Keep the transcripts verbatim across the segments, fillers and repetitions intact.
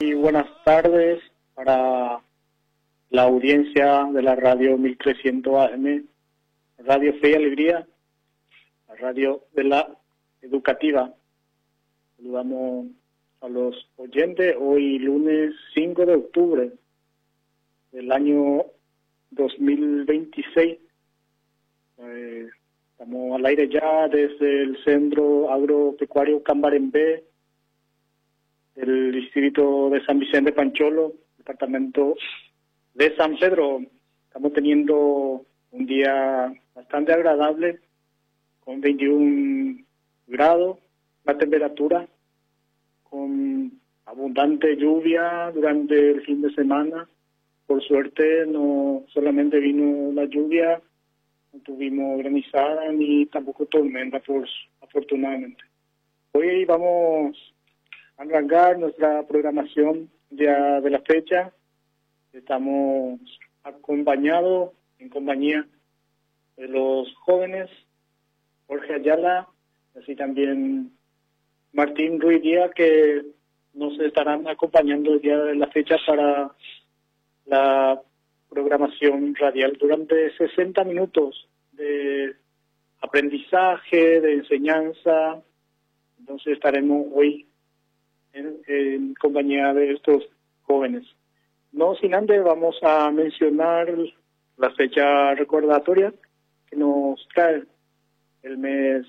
Y buenas tardes para la audiencia de la radio mil trescientos A M, Radio Fe y Alegría, la radio de la educativa. Saludamos a los oyentes hoy lunes cinco de octubre del año dos mil veintiséis. Eh, estamos al aire ya desde el Centro Agropecuario Cambarembé, el distrito de San Vicente Pancholo, departamento de San Pedro. Estamos teniendo un día bastante agradable, con veintiún grados la temperatura, con abundante lluvia durante el fin de semana. Por suerte no solamente vino la lluvia, no tuvimos granizada ni tampoco tormenta, por, afortunadamente. Hoy vamos a arrancar nuestra programación ya de la fecha. Estamos acompañados en compañía de los jóvenes Jorge Ayala, así también Martín Ruiz Díaz, que nos estarán acompañando el día de la fecha para la programación radial durante sesenta minutos de aprendizaje, de enseñanza. Entonces estaremos hoy en, en compañía de estos jóvenes. No sin antes vamos a mencionar la fecha recordatoria que nos trae el mes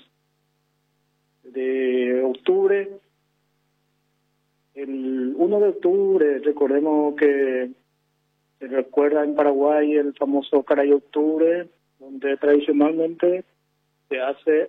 de octubre. El uno de octubre, recordemos que se recuerda en Paraguay el famoso Caray Octubre, donde tradicionalmente se hace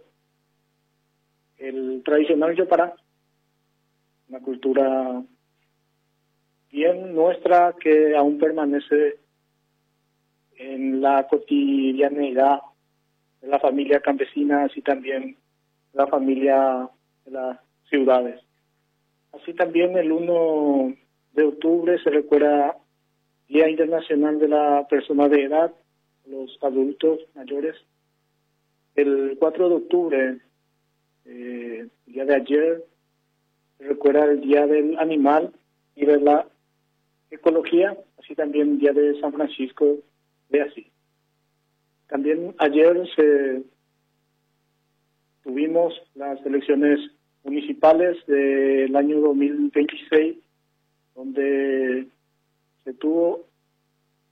el tradicional yopará, una cultura bien nuestra que aún permanece en la cotidianidad de la familia campesina, así también la familia de las ciudades. Así también el uno de octubre se recuerda Día Internacional de la Persona de Edad, los adultos mayores. El cuatro de octubre, eh, el día de ayer, se recuerda el Día del Animal y de la Ecología, así también el Día de San Francisco de Asís. También ayer se tuvimos las elecciones municipales del año dos mil veintiséis, donde se tuvo